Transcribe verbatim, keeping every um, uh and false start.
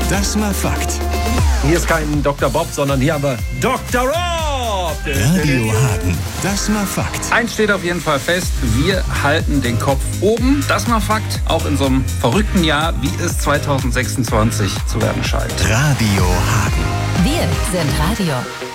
Das mal Fakt. Hier ist kein Doktor Bob, sondern hier haben wir Doktor Rob. Radio Hagen. Das mal Fakt. Eins steht auf jeden Fall fest, wir halten den Kopf oben. Das mal Fakt, auch in so einem verrückten Jahr, wie es zwanzig sechsundzwanzig zu werden scheint. Radio Hagen. Wir sind Radio.